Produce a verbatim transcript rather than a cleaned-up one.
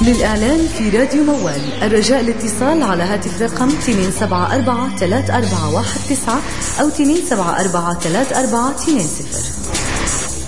للإعلان في راديو موال الرجاء الاتصال على هاتف رقم اثنين سبعة أربعة ثلاثة أربعة واحد تسعة أو اثنين سبعة أربعة ثلاثة أربعة اثنين صفر.